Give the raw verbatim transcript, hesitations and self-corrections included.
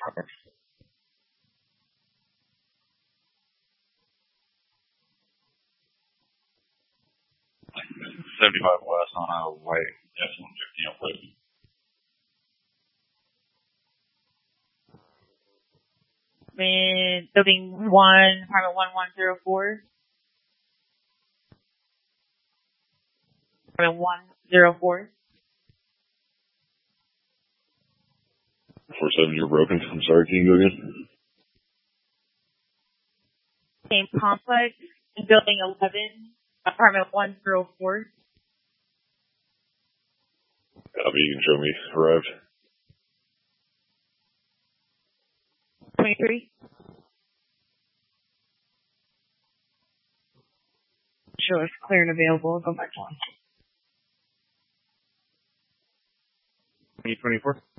seventy-five West on a white F one fifty on Pleasant. In building one, apartment one one zero four. Apartment one zero four. four seven, you're broken. I'm sorry, can you go again? Same complex in building eleven, apartment one zero four. Copy, you can show me. Arrived. twenty-three. Show us clear and available. Go back to one. twenty twenty-four.